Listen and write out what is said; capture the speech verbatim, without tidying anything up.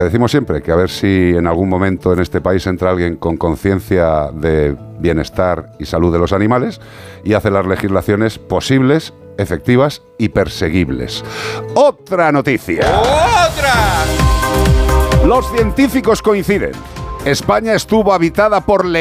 Decimos siempre que a ver si en algún momento en este país entra alguien con conciencia de bienestar y salud de los animales y hace las legislaciones posibles, efectivas y perseguibles. ¡Otra noticia! ¡Otra! Los científicos coinciden. España estuvo habitada por